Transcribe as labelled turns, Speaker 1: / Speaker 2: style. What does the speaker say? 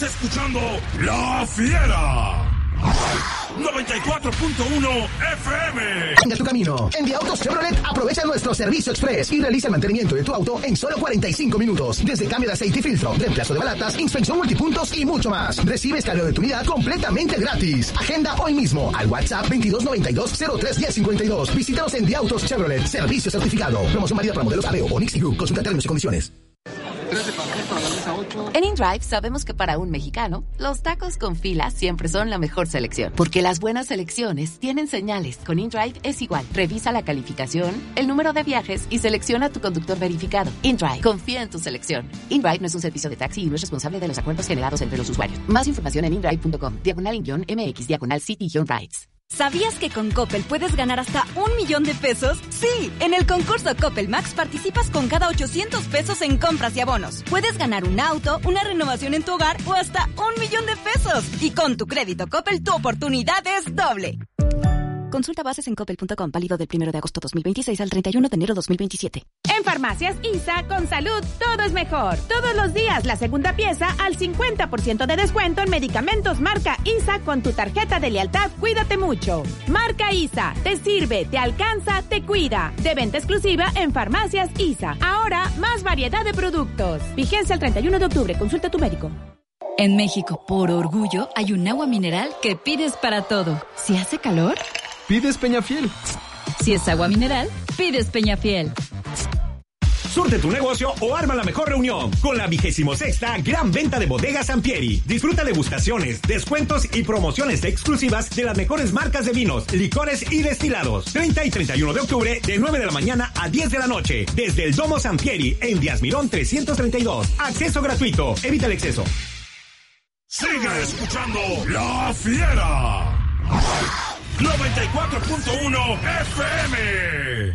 Speaker 1: Estás escuchando La Fiera. 94.1 FM.
Speaker 2: En tu camino. En The Autos Chevrolet aprovecha nuestro servicio express y realiza el mantenimiento de tu auto en solo 45 minutos. Desde cambio de aceite y filtro, reemplazo de balatas, inspección multipuntos y mucho más. Recibes cargo de tu unidad completamente gratis. Agenda hoy mismo al WhatsApp 2292-031052. Visítanos en The Autos Chevrolet. Servicio certificado. Promoción válida para modelos Aveo, Onix y Group. Consulta términos y condiciones.
Speaker 3: En InDrive sabemos que para un mexicano, los tacos con fila siempre son la mejor selección. Porque las buenas selecciones tienen señales. Con InDrive es igual. Revisa la calificación, el número de viajes y selecciona tu conductor verificado. InDrive. Confía en tu selección. InDrive no es un servicio de taxi y no es responsable de los acuerdos generados entre los usuarios. Más información en indrive.com. /MX/City-Rides.
Speaker 4: ¿Sabías que con Coppel puedes ganar hasta 1 millón de pesos? ¡Sí! En el concurso Coppel Max participas con cada 800 pesos en compras y abonos. Puedes ganar un auto, una renovación en tu hogar o hasta 1 millón de pesos. Y con tu crédito Coppel, tu oportunidad es doble. Consulta bases en coppel.com, válido del 1 de agosto 2026 al 31 de enero 2027.
Speaker 5: En Farmacias ISA, con salud, todo es mejor. Todos los días, la segunda pieza al 50% de descuento en medicamentos marca ISA con tu tarjeta de lealtad Cuídate Mucho. Marca ISA, te sirve, te alcanza, te cuida. De venta exclusiva en Farmacias ISA. Ahora, más variedad de productos. Vigencia el 31 de octubre. Consulta a tu médico.
Speaker 4: En México, por orgullo, hay un agua mineral que pides para todo. Si hace calor,
Speaker 6: pides Peñafiel.
Speaker 4: Si es agua mineral, pides Peñafiel.
Speaker 7: Surte tu negocio o arma la mejor reunión con la 26ª Gran Venta de Bodegas Sampieri. Disfruta degustaciones, descuentos y promociones exclusivas de las mejores marcas de vinos, licores y destilados. 30 y 31 de octubre de 9 de la mañana a 10 de la noche. Desde el Domo Sampieri en Díaz Mirón 332. Acceso gratuito. Evita el exceso.
Speaker 1: Sigue escuchando La Fiera. 94.1 FM.